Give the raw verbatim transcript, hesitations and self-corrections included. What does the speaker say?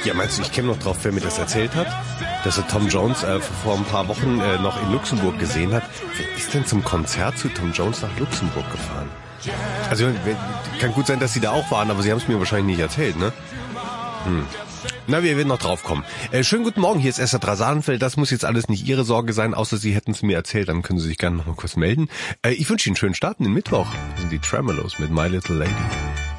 Ja, meinst du, ich käme noch drauf, wer mir das erzählt hat? Dass er Tom Jones äh, vor ein paar Wochen äh, noch in Luxemburg gesehen hat. Wer ist denn zum Konzert zu Tom Jones nach Luxemburg gefahren? Also kann gut sein, dass Sie da auch waren, aber Sie haben es mir wahrscheinlich nicht erzählt, ne? Hm. Na, wir werden noch drauf kommen. Äh, schönen guten Morgen, hier ist Esther Drasanfeld. Das muss jetzt alles nicht Ihre Sorge sein, außer Sie hätten es mir erzählt, dann können Sie sich gerne noch mal kurz melden. Äh, ich wünsche Ihnen einen schönen Start in den Mittwoch. Das sind die Tremolos mit My Little Lady.